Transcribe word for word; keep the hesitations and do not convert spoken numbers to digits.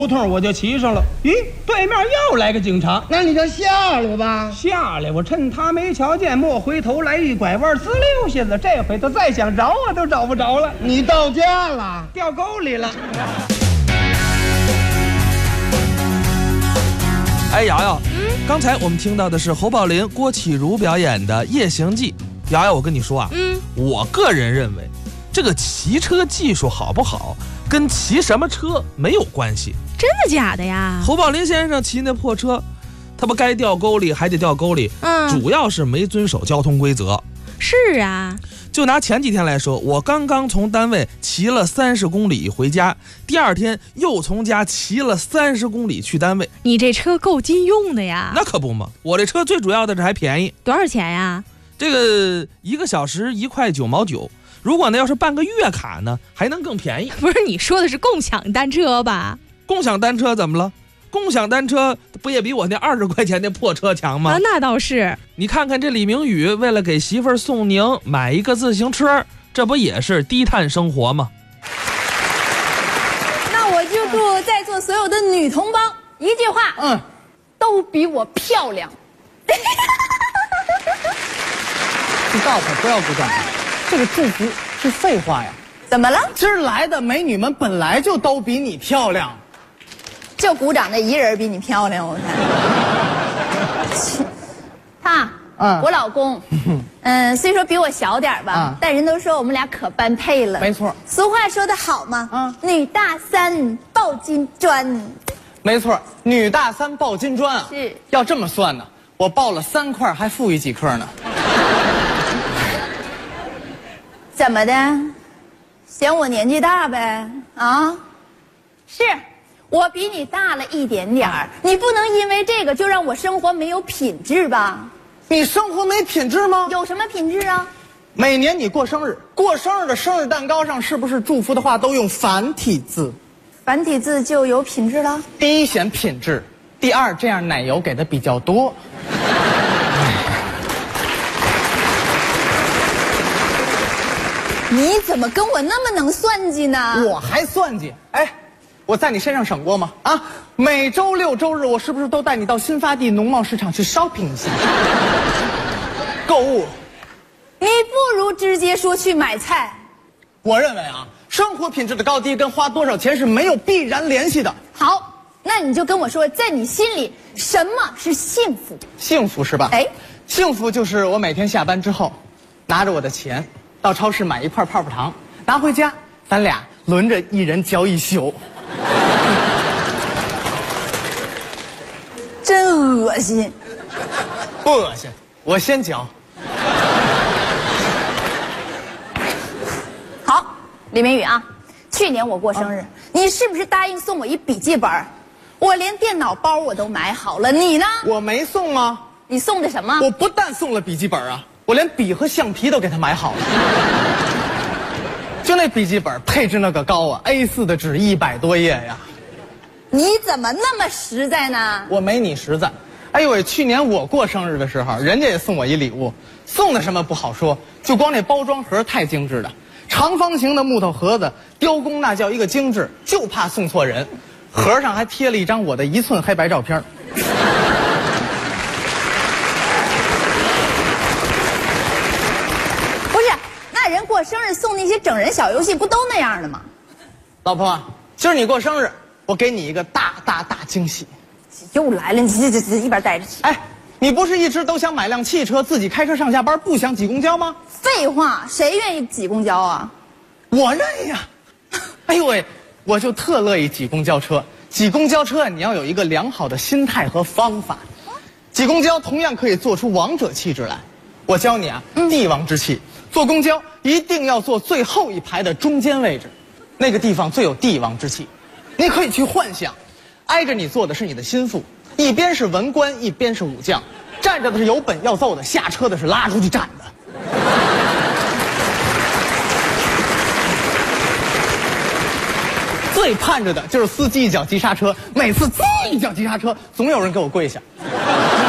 胡同我就骑上了，咦，对面又来个警察， 那你就下来吧。 下来，我趁他没瞧见，莫回头来一拐弯，滋溜下子。这回头再想找我都找不着了。 你到家了， 掉沟里了。 哎，瑶瑶，嗯，刚才我们听到的是侯宝林、郭启儒表演的《夜行记》。瑶瑶，我跟你说啊，嗯，我个人认为，这个骑车技术好不好，跟骑什么车没有关系。 真的假的呀？ 侯宝林先生骑那破车，他不该掉沟里还得掉沟里，嗯，主要是没遵守交通规则。 是啊， 就拿前几天来说，我刚刚从单位骑了三十公里回家，第二天又从家骑了三十公里去单位。 你这车够金用的呀？ 那可不嘛，我这车最主要的是还便宜。 多少钱呀？ 这个一个小时一块九毛九。如果呢要是办个月卡呢，还能更便宜。 不是，你说的是共享单车吧？ 共享单车怎么了？共享单车不也比我那二十块钱的破车强吗？ 啊，那倒是。 你看看这李明宇为了给媳妇儿宋宁买一个自行车，这不也是低碳生活吗？ 那我就祝在座所有的女同胞一句话，嗯，都比我漂亮。 你告诉他不要鼓掌，这个祝福是废话呀。 怎么了？ 今儿来的美女们本来就都比你漂亮， 就鼓掌那一人比你漂亮，我看。他，嗯，我老公，嗯，虽说比我小点吧，嗯，但人都说我们俩可般配了。 没错。 俗话说得好嘛，嗯，女大三抱金砖。 没错，女大三抱金砖啊。 是。 要这么算呢，我抱了三块，还富裕几颗呢。 怎么的？嫌我年纪大呗？啊？是，我比你大了一点点儿，你不能因为这个就让我生活没有品质吧？ 你生活没品质吗？ 有什么品质啊？ 每年你过生日，过生日的生日蛋糕上是不是祝福的话都用繁体字？ 繁体字就有品质了？ 第一显品质，第二这样奶油给的比较多。 你怎么跟我那么能算计呢？ 我还算计？哎，我在你身上省过吗？啊，每周六周日我是不是都带你到新发地农贸市场去 shopping 一下，购物？ 你不如直接说去买菜。 我认为啊，生活品质的高低跟花多少钱是没有必然联系的。 好，那你就跟我说，在你心里什么是幸福？ 幸福是吧？哎，幸福就是我每天下班之后，拿着我的钱。到超市买一块泡泡糖，拿回家，咱俩轮着一人嚼一宿。 真恶心。 不恶心，我先嚼。 好，李明宇啊，去年我过生日，啊，你是不是答应送我一笔记本？我连电脑包我都买好了，你呢？ 我没送吗？ 你送的什么？ 我不但送了笔记本啊。我连笔和橡皮都给他买好了，就那笔记本配置那个高啊 ，A 四 的纸一百多页呀。 你怎么那么实在呢？ 我没你实在。哎呦喂，去年我过生日的时候，人家也送我一礼物，送的什么不好说，就光那包装盒太精致了，长方形的木头盒子，雕工那叫一个精致，就怕送错人。盒上还贴了一张我的一寸黑白照片。 人过生日送那些整人小游戏不都那样的吗？ 老婆，今儿你过生日，我给你一个大大大惊喜。 又来了，你这这这一边待着去。 哎，你不是一直都想买辆汽车，自己开车上下班，不想挤公交吗？ 废话，谁愿意挤公交啊？ 我愿意啊！哎呦喂，我就特乐意挤公交车。挤公交车你要有一个良好的心态和方法。挤公交同样可以做出王者气质来。我教你啊，嗯、帝王之气。坐公交一定要坐最后一排的中间位置，那个地方最有帝王之气。你可以去幻想，挨着你坐的是你的心腹，一边是文官，一边是武将，站着的是有本要揍的，下车的是拉出去斩的。最盼着的就是司机一脚急刹车，每次滋一脚急刹车，总有人给我跪下。